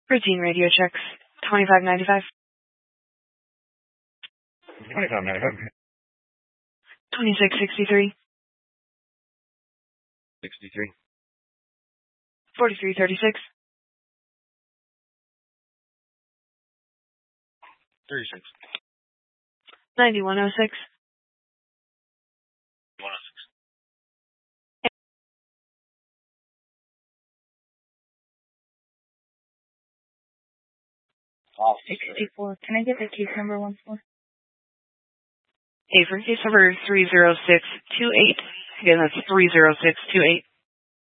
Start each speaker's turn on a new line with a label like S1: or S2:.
S1: Routine radio checks. $25.95.
S2: $25.95.
S1: $26.63.
S2: 63.
S1: $43.36.
S2: 36.
S1: $91.06.
S2: 106.
S3: Wow. 64. Can I get the case number once more?
S1: Hey, for case number 30628. Again, that's 30628.